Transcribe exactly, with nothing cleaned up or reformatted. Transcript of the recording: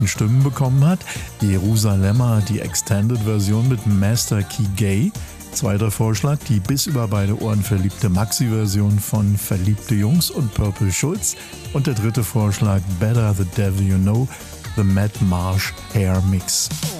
Stimmen bekommen hat. Jerusalemma, die Extended-Version mit Master Key Gay. Zweiter Vorschlag, die bis über beide Ohren verliebte Maxi-Version von Verliebte Jungs und Purple Schulz. Und der dritte Vorschlag, Better the Devil You Know, The Matt Marsh Hair Mix.